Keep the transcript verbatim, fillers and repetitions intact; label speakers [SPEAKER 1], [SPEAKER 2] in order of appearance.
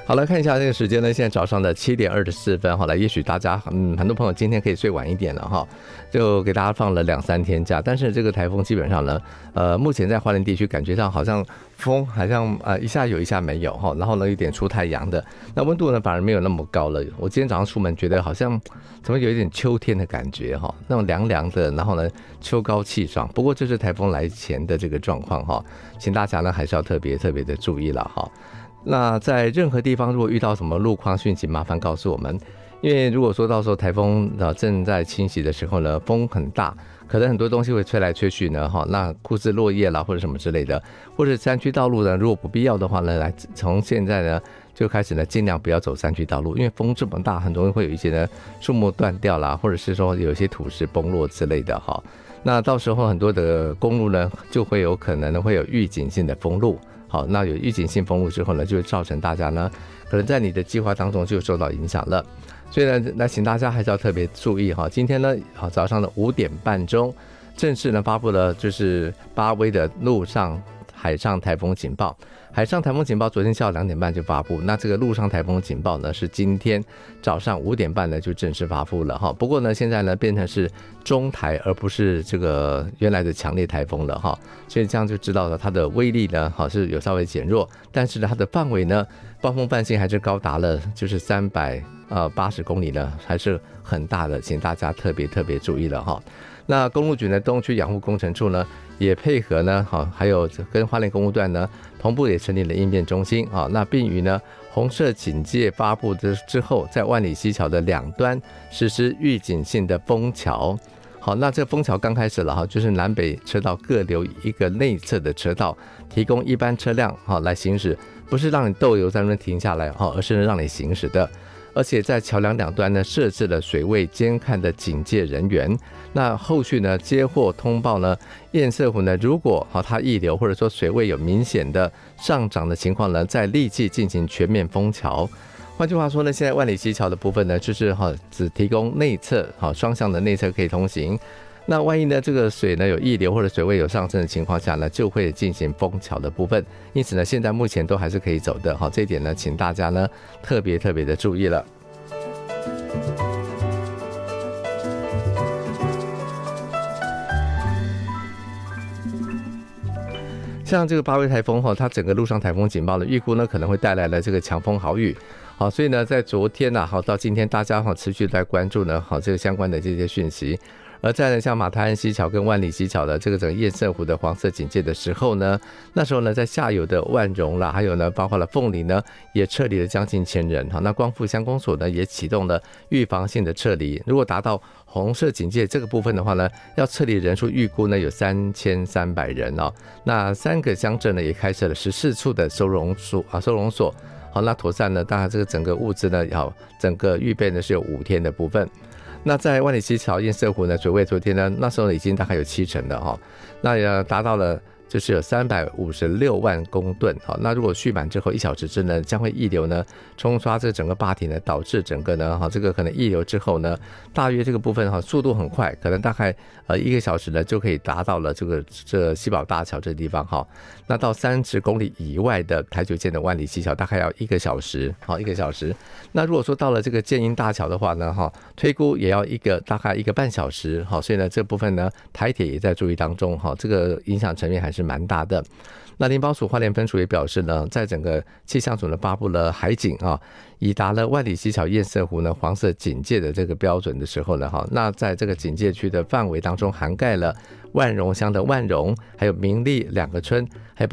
[SPEAKER 1] 好了，看一下这个时间呢，现在早上的七点二十四分。好了，也许大家嗯，很多朋友今天可以睡晚一点了哈，就给大家放了两三天假。但是这个台风基本上呢，呃，目前在花莲地区感觉上好像风好像呃一下有一下没有哈，然后呢有点出太阳的，那温度呢反而没有那么高了。我今天早上出门觉得好像怎么有一点秋天的感觉哈，那种凉凉的，然后呢秋高气爽。不过这是台风来前的这个状况哈，请大家呢还是要特别特别的注意了哈。那在任何地方如果遇到什么路况讯息，麻烦告诉我们，因为如果说到时候台风正在侵袭的时候呢，风很大，可能很多东西会吹来吹去呢，那枯枝落叶啦或者什么之类的，或者山区道路呢，如果不必要的话呢，来从现在呢就开始呢尽量不要走山区道路，因为风这么大，很容易会有一些呢树木断掉啦，或者是说有一些土石崩落之类的哈。那到时候很多的公路呢就会有可能会有预警性的封路。好，那有预警性封路之后呢，就会造成大家呢，可能在你的计划当中就受到影响了。所以呢，那请大家还是要特别注意哈。今天呢，好早上的五点半钟，正式呢发布了就是八威的陆上海上台风警报。海上台风警报昨天下午两点半就发布，那这个陆上台风警报呢是今天早上五点半呢就正式发布了哈。不过呢，现在呢变成是中台，而不是这个原来的强烈台风了哈。所以这样就知道了它的威力呢好是有稍微减弱，但是呢它的范围呢暴风范性还是高达了就是三百呃八十公里呢，还是很大的，请大家特别特别注意了哈。那公路局呢东区养护工程处呢也配合呢，好，还有跟花莲公路段呢同步也成立了应变中心啊。那并于呢红色警戒发布之后，在万里溪桥的两端实施预警性的封桥。好，那这个封桥刚开始了哈，就是南北车道各留一个内侧的车道，提供一般车辆好来行驶，不是让你逗留在那边停下来哈，而是让你行驶的。而且在桥梁两端呢设置了水位监看的警戒人员。那后续呢接获通报呢，堰塞湖呢如果好它溢流或者说水位有明显的上涨的情况呢，再立即进行全面封桥。换句话说呢，现在万里溪桥的部分呢，就是哈只提供内侧好双向的内侧可以通行。那万一呢这个水呢有溢流或者水位有上升的情况下呢，就会进行封桥的部分。因此呢，现在目前都还是可以走的。好，这一点呢，请大家呢特别特别的注意了。像这个八威台风哈，它整个陆上台风警报的预估呢，可能会带来了这个强风豪雨。好，所以呢，在昨天呐、啊，好到今天，大家哈持续在关注呢，好这个相关的这些讯息。而在呢，像马台安溪桥跟万里溪桥的这个整个堰塞湖的黄色警戒的时候呢，那时候呢，在下游的万荣啦，还有呢，包括了凤里呢，也撤离了将近千人。好，那光复乡公所呢，也启动了预防性的撤离。如果达到红色警戒这个部分的话呢，要撤离人数预估呢有三千三百人哦。那三个乡镇呢，也开设了十四处的收容所啊，收容所。好，那妥善呢，当然这个整个物资呢，要整个预备呢是有五天的部分。那在万里溪桥堰塞湖呢，水位昨天呢，那时候已经大概有七成了哈，那也达到了就是有三百五十六万公吨。好，那如果蓄满之后一小时之内将会溢流呢，冲刷这整个坝体呢，导致整个呢，哈，这个可能溢流之后呢，大约这个部分哈速度很快，可能大概呃一个小时呢就可以达到了这个这西宝大桥这地方哈。那到三十公里以外的台九线的万里溪桥大概要一个小时，好一个小时。那如果说到了这个建英大桥的话呢，哈，推估也要一个大概一个半小时，好，所以呢这部分呢台铁也在注意当中哈，这个影响层面还是蛮大的。那林保署花莲分署也表示呢，在整个气象组呢发布了海警啊，已达了万里溪桥堰塞湖呢黄色警戒的这个标准的时候呢，哈，那在这个警戒区的范围当中，涵盖了万荣乡的万荣，还有明利两个村，还有